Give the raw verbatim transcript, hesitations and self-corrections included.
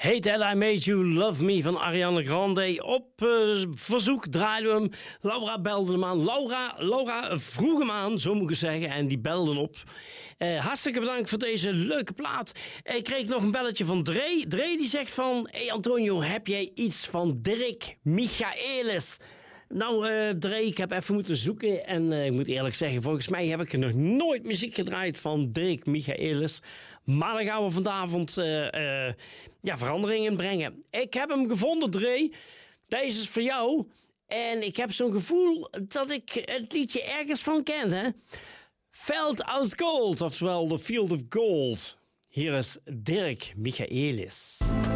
Hey Ted, I Made You Love Me van Ariana Grande. Op uh, verzoek draaiden we hem. Laura belde hem aan. Laura, Laura vroeg hem aan, zo moet ik zeggen. En die belde op. Uh, hartstikke bedankt voor deze leuke plaat. Ik kreeg nog een belletje van Dre. Dre die zegt van... Hey Antonio, heb jij iets van Dirk Michaelis? Nou, uh, Dre, ik heb even moeten zoeken. En uh, ik moet eerlijk zeggen, volgens mij heb ik nog nooit muziek gedraaid van Dirk Michaelis. Maar dan gaan we vanavond uh, uh, ja, veranderingen brengen. Ik heb hem gevonden, Dre. Deze is voor jou. En ik heb zo'n gevoel dat ik het liedje ergens van ken, hè? Veld als Gold, oftewel The Field of Gold. Hier is Dirk Michaelis.